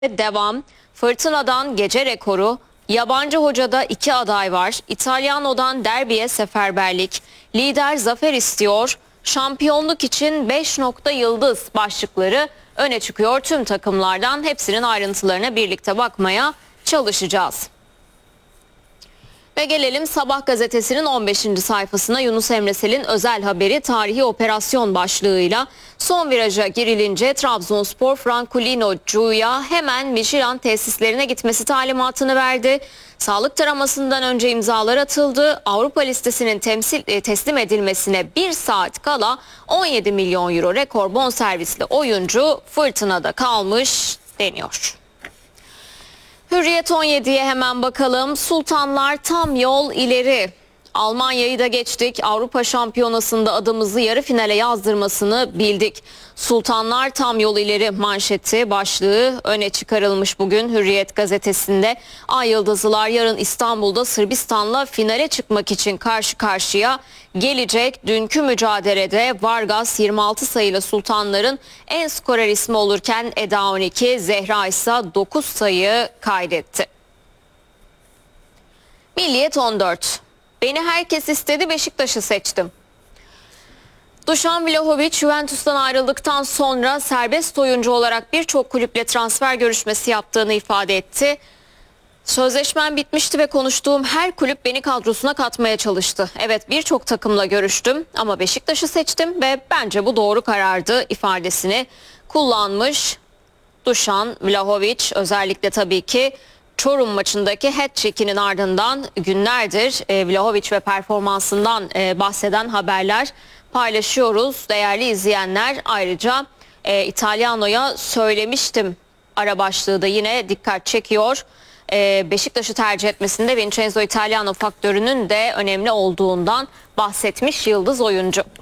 Devam. Fırtınadan gece rekoru. Yabancı hocada 2 aday var. İtalyano'dan derbiye seferberlik. Lider zafer istiyor. Şampiyonluk için 5 nokta yıldız başlıkları öne çıkıyor tüm takımlardan. Hepsinin ayrıntılarına birlikte bakmaya çalışacağız. Ve gelelim Sabah gazetesinin 15. sayfasına. Yunus Emre Sel'in özel haberi tarihi operasyon başlığıyla son viraja girilince Trabzonspor Francolino'cuya hemen Michelin tesislerine gitmesi talimatını verdi. Sağlık taramasından önce imzalar atıldı. Avrupa listesinin teslim edilmesine 1 saat kala 17 milyon euro rekor bonservisli oyuncu fırtınada kalmış deniyor. Hürriyet 17'ye hemen bakalım. Sultanlar tam yol ileri. Almanya'yı da geçtik. Avrupa Şampiyonası'nda adımızı yarı finale yazdırmasını bildik. Sultanlar tam yol ileri manşeti başlığı öne çıkarılmış bugün Hürriyet gazetesinde. Ay Yıldızlılar yarın İstanbul'da Sırbistan'la finale çıkmak için karşı karşıya gelecek. Dünkü mücadelede Vargas 26 sayıyla Sultanların en skorer ismi olurken Eda 12, Zehra ise 9 sayı kaydetti. Milliyet 14. Beni herkes istedi, Beşiktaş'ı seçtim. Dušan Vlahović Juventus'tan ayrıldıktan sonra serbest oyuncu olarak birçok kulüple transfer görüşmesi yaptığını ifade etti. Sözleşmem bitmişti ve konuştuğum her kulüp beni kadrosuna katmaya çalıştı. Evet, birçok takımla görüştüm ama Beşiktaş'ı seçtim ve bence bu doğru karardı ifadesini kullanmış Dušan Vlahović. Özellikle tabii ki Çorum maçındaki hat-trick'inin ardından günlerdir Vlahović ve performansından bahseden haberler paylaşıyoruz değerli izleyenler. Ayrıca İtalyano'ya söylemiştim ara başlığı da yine dikkat çekiyor. Beşiktaş'ı tercih etmesinde Vincenzo Italiano faktörünün de önemli olduğundan bahsetmiş yıldız oyuncu.